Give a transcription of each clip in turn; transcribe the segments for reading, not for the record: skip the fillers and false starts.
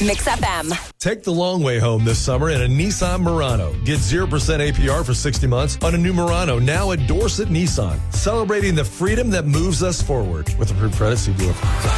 Mix FM. Take the long way home this summer in a Nissan Murano. Get 0% APR for 60 months on a new Murano now at Dorset Nissan. Celebrating the freedom that moves us forward. With approved credit, see dealer.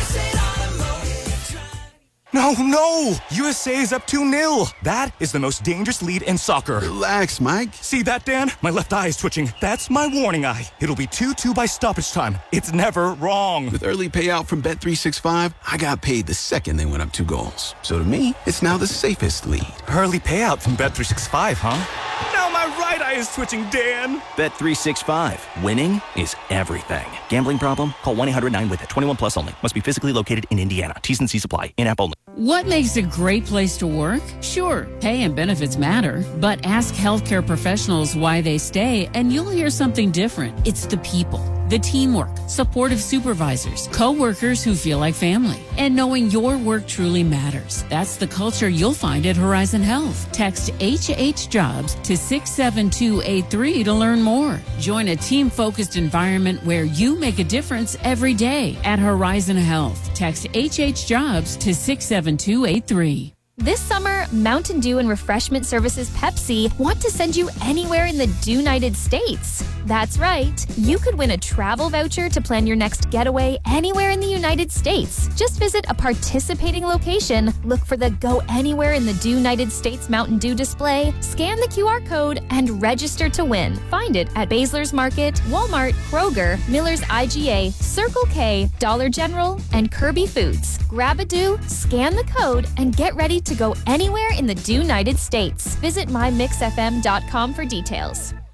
No! USA is up 2-0. That is the most dangerous lead in soccer. Relax, Mike. See that, Dan? My left eye is twitching. That's my warning eye. It'll be 2-2 by stoppage time. It's never wrong. With early payout from Bet365, I got paid the second they went up 2 goals. So to me, it's now the safest lead. Early payout from Bet365, huh? Now my right eye is twitching, Dan. Bet365. Winning is everything. Gambling problem? Call 1-800-9-WITH-IT. 21 plus only. Must be physically located in Indiana. T's and C's apply. In-app only. What makes a great place to work? Sure, pay and benefits matter, but ask healthcare professionals why they stay and you'll hear something different. It's the people, the teamwork, supportive supervisors, co-workers who feel like family, and knowing your work truly matters. That's the culture you'll find at Horizon Health. Text HHJobs to 67283 to learn more. Join a team-focused environment where you make a difference every day at Horizon Health. Text HHJobs to 67283. This summer, Mountain Dew and Refreshment Services Pepsi want to send you anywhere in the United States. That's right. You could win a travel voucher to plan your next getaway anywhere in the United States. Just visit a participating location, look for the Go Anywhere in the United States Mountain Dew display, scan the QR code, and register to win. Find it at Basler's Market, Walmart, Kroger, Miller's IGA, Circle K, Dollar General, and Kirby Foods. Grab a Dew, scan the code, and get ready to go anywhere in the United States. Visit mymixfm.com for details.